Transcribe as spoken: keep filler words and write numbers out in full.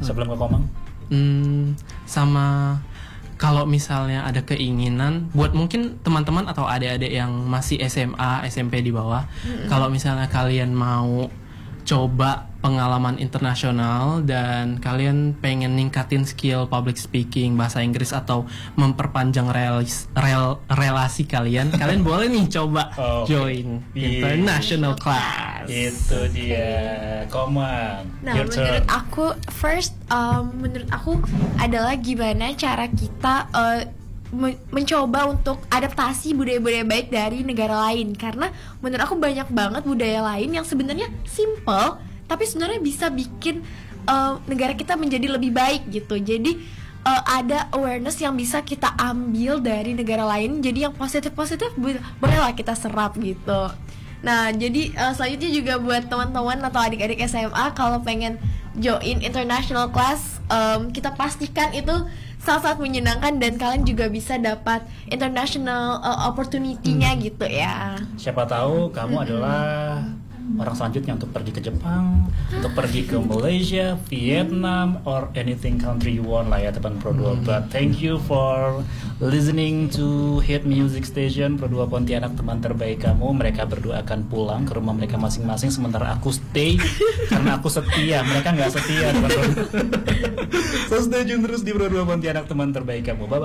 sebelum ke Komang? Hmm, sama kalau misalnya ada keinginan buat mungkin teman-teman atau adik-adik yang masih S M A, S M P di bawah, mm-hmm. kalau misalnya kalian mau coba pengalaman internasional dan kalian pengen ningkatin skill public speaking, bahasa Inggris atau memperpanjang realis, rel, relasi kalian, kalian boleh nih coba oh, join yeah. international class. Itu dia, Komang. Nah, menurut aku first, um, menurut aku adalah gimana cara kita uh, mencoba untuk adaptasi budaya-budaya baik dari negara lain, karena menurut aku banyak banget budaya lain yang sebenarnya simple tapi sebenarnya bisa bikin uh, negara kita menjadi lebih baik gitu. Jadi uh, ada awareness yang bisa kita ambil dari negara lain, jadi yang positif-positif bolehlah kita serap gitu. Nah, jadi uh, selanjutnya juga buat teman-teman atau adik-adik S M A kalau pengen join international class, um, kita pastikan itu sangat-sangat menyenangkan dan kalian juga bisa dapat international uh, opportunity-nya hmm. gitu ya. Siapa tahu kamu hmm. adalah orang selanjutnya untuk pergi ke Jepang, untuk pergi ke Malaysia, Vietnam, or anything country you want lah ya teman Pro dua. Hmm. But thank you for listening to Hit Music Station Pro dua Pontianak, teman terbaik kamu. Mereka berdua akan pulang ke rumah mereka masing-masing, sementara aku stay karena aku setia. Mereka nggak setia teman-teman. So stay tune terus di Pro dua Pontianak, teman terbaik kamu. Bye bye.